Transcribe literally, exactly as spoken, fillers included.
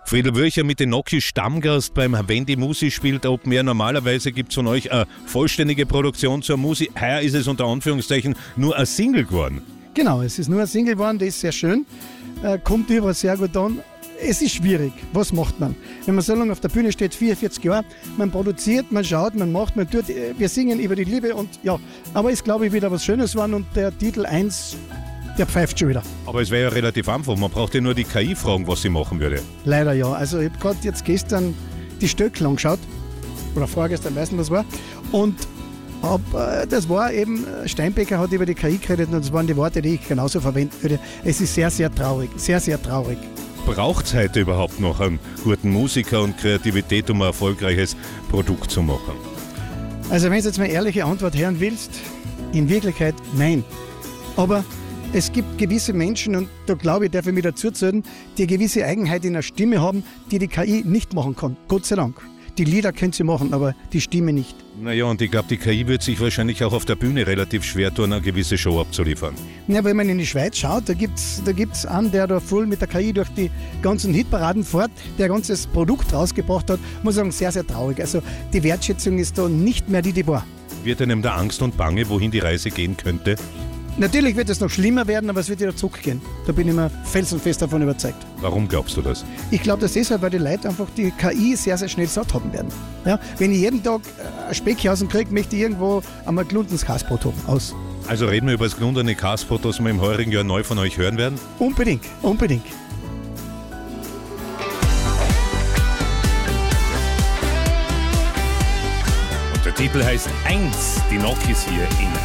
Friedel Wölcher mit den Noki Stammgast beim Wenn die Musi spielt Open Air. Normalerweise gibt es von euch eine vollständige Produktion zur Musi. Heuer ist es unter Anführungszeichen nur ein Single geworden. Genau, es ist nur ein Single geworden, das ist sehr schön, äh, kommt überall sehr gut an. Es ist schwierig, was macht man? Wenn man so lange auf der Bühne steht, vierundvierzig Jahre, man produziert, man schaut, man macht, man tut, wir singen über die Liebe und ja, aber ist glaube ich wieder was Schönes geworden und der Titel eins, der pfeift schon wieder. Aber es wäre ja relativ einfach, man braucht ja nur die K I fragen, was sie machen würde. Leider ja, also ich habe gerade jetzt gestern die Stöckel angeschaut, oder vorgestern, weiß nicht was war, und hab, äh, das war eben, Steinbecker hat über die K I geredet und das waren die Worte, die ich genauso verwenden würde. Es ist sehr, sehr traurig, sehr, sehr traurig. Braucht es heute überhaupt noch einen guten Musiker und Kreativität, um ein erfolgreiches Produkt zu machen? Also wenn du jetzt mal eine ehrliche Antwort hören willst, in Wirklichkeit nein. Aber es gibt gewisse Menschen, und da glaube ich, darf ich mich dazu zählen, die gewisse Eigenheit in der Stimme haben, die die K I nicht machen kann. Gott sei Dank. Die Lieder können sie machen, aber die Stimme nicht. Naja, und ich glaube, die K I wird sich wahrscheinlich auch auf der Bühne relativ schwer tun, eine gewisse Show abzuliefern. Ja, wenn man in die Schweiz schaut, da gibt es da gibt's einen, der da voll mit der K I durch die ganzen Hitparaden fährt, der ein ganzes Produkt rausgebracht hat. Ich muss sagen, sehr, sehr traurig. Also die Wertschätzung ist da nicht mehr die, die war. Wird einem da Angst und Bange, wohin die Reise gehen könnte? Natürlich wird es noch schlimmer werden, aber es wird wieder zurückgehen. Da bin ich mir felsenfest davon überzeugt. Warum glaubst du das? Ich glaube das deshalb, weil die Leute einfach die K I sehr, sehr schnell satt haben werden. Ja, wenn ich jeden Tag ein Speckhausen kriege, möchte ich irgendwo einmal Glundens Kasbrot haben. Aus. Also reden wir über das Glundene Kasbrot, das wir im heurigen Jahr neu von euch hören werden? Unbedingt, unbedingt. Und der Titel heißt eins, die Nokis hier in